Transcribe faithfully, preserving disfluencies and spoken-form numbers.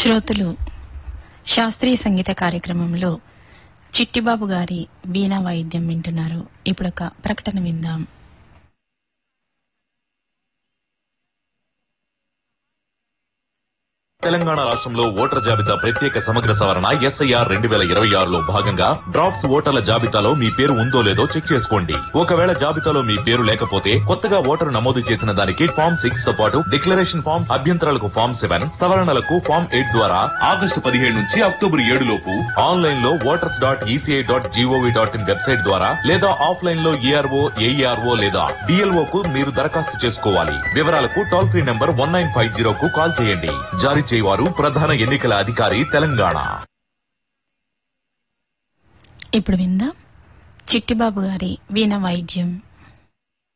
శ్రోతలు శాస్త్రీయ సంగీత కార్యక్రమంలో చిట్టిబాబు గారి వీణా వాయిద్యం వింటున్నారు. ఇప్పుడొక ప్రకటన విందాం. తెలంగాణ రాష్ట్రంలో ఓటర్ జాబితా ప్రత్యేక సమగ్ర సవరణ ఎస్ఐఆర్ రెండు వేల ఇరవై ఆరులో భాగంగా డ్రాఫ్ట్స్ ఓటర్ల జాబితాలో మీ పేరు ఉందో లేదో చెక్ చేసుకోండి. ఒకవేళ జాబితాలో మీ పేరు లేకపోతే కొత్తగా ఓటరు నమోదు చేసిన దానికి ఫామ్ సిక్స్ తో పాటు డిక్లరేషన్ ఫామ్, అభ్యంతరాలకు ఫామ్ సెవెన్, సవరణలకు ఫామ్ ఎయిట్ ద్వారా ఆగస్టు పదిహేడు నుంచి అక్టోబర్ ఏడు లోపు ఆన్లైన్ లో voters dot ECI dot GOV dot in website ద్వారా లేదా ఆఫ్లైన్ లో ఈఆర్ఓ, ఏఈఆర్ఓ లేదా డిఎల్ఓ కు మీరు దరఖాస్తు చేసుకోవాలి. వివరాలకు toll free number one nine five zero కు కాల్ చేయండి. జారీ వారు ప్రధాన ఎన్నికల అధికారి తెలంగాణ. ఇప్పుడు విందాం చిట్టిబాబు గారి వీణ వాయిద్యం.